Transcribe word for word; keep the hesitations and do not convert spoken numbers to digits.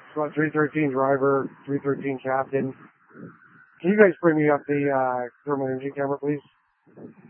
Squad three thirteen driver, three thirteen captain. Can you guys bring me up the uh, thermal imaging camera, please?